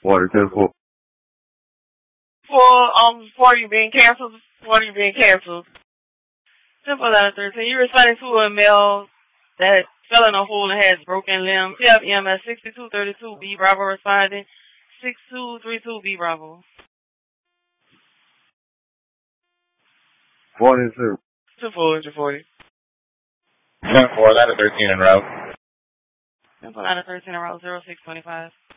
Water 10-4. For you being canceled. For you being canceled. Simple out of 13. You responding to a male that fell in a hole and has broken limb. PF EMS 6232 B Bravo responding. 6232 B Bravo. 1-2. 240. 10-4, ladder 13 en route. 10-4, ladder 13 en route 0625.